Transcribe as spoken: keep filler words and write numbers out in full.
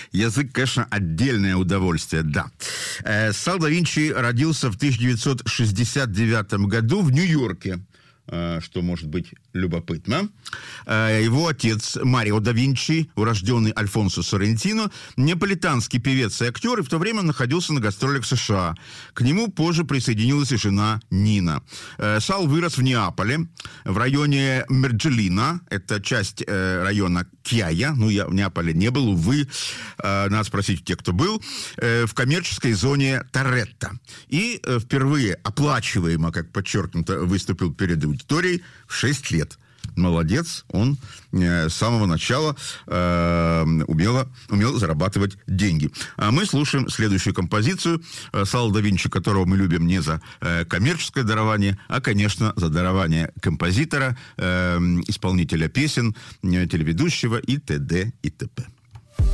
язык, конечно, отдельное удовольствие, да. Сал да Винчи родился в тысяча девятьсот шестьдесят девятом году в Нью-Йорке, что может быть любопытно. Его отец Марио да Винчи, урожденный Альфонсо Соррентино, неаполитанский певец и актер, и в то время находился на гастролях в США. К нему позже присоединилась и жена Нина. Сал вырос в Неаполе, в районе Мерджелино, это часть района Кьяя, ну, я в Неаполе не был, увы, надо спросить тех, кто был, в коммерческой зоне Торетто. И впервые оплачиваемо, как подчеркнуто, выступил перед аудиторией в шесть лет. Молодец, он э, с самого начала э, умело, умел зарабатывать деньги. А мы слушаем следующую композицию Сала да Винчи, которого мы любим не за э, коммерческое дарование, а, конечно, за дарование композитора, э, исполнителя песен, э, телеведущего и т.д. и т.п.